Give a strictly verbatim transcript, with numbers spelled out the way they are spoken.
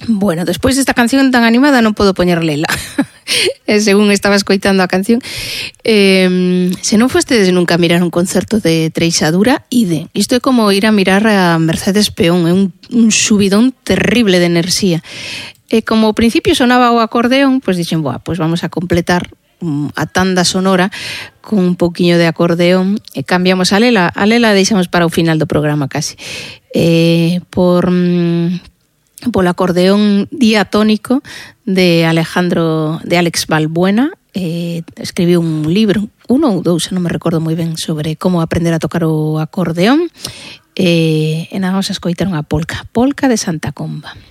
Bueno, despois desta canción tan animada non podo poñer lela. E según estaba escoitando a canción, eh, se non fostedes nunca a mirar un concerto de Treixadura, ide. Isto é como ir a mirar a Mercedes Peón, é un, un subidón terrible de enerxía. E como ao principio sonaba o acordeón, pois dixen, boa, pois vamos a completar a tanda sonora con un pouquiño de acordeón e cambiamos a lela. A lela deixamos para o final do programa casi. Eh, por... polo acordeón diatónico de Alejandro de Alex Balbuena, eh, escribiu un libro, uno ou dous, non me recordo moi ben, sobre como aprender a tocar o acordeón, eh, e nada, vamos a escoitar unha polca, polca de Santa Comba.